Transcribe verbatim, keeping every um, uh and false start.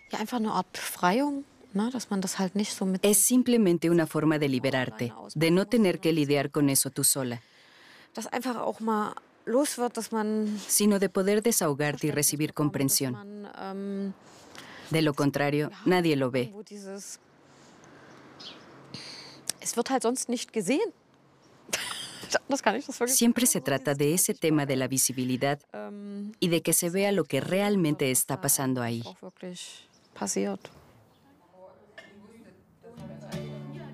Ja, einfach eine Art Befreiung, ne, dass man das halt nicht so mit Es simplemente una forma de liberarte, de no tener que lidiar con eso tú sola, dass einfach auch mal los wird, dass man sino de poder desahogarte y Verständnis recibir bekommt, dass comprensión. man, ähm, De lo contrario, ja, nadie lo ve. irgendwo dieses es wird halt sonst nicht gesehen. Anders kann ich das wirklich Siempre sagen, se so trata dieses de Thema ese tema de Sichtbarkeit. la visibilidad Ähm, y de que dass se es vea lo halt que gesehen wird, realmente was está da pasando eigentlich ahí. auch wirklich passiert.